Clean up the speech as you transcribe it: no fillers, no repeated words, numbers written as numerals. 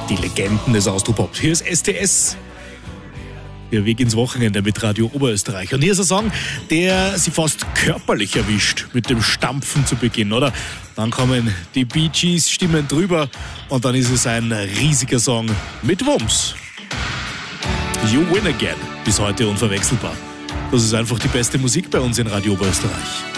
Die Legenden des Austropop. Hier ist STS. Der Weg ins Wochenende mit Radio Oberösterreich. Und hier ist ein Song, der sie fast körperlich erwischt, mit dem Stampfen zu Beginn, oder? Dann kommen die Bee Gees Stimmen drüber und dann ist es ein riesiger Song mit Wumms. You Win Again, bis heute unverwechselbar. Das ist einfach die beste Musik bei uns in Radio Oberösterreich.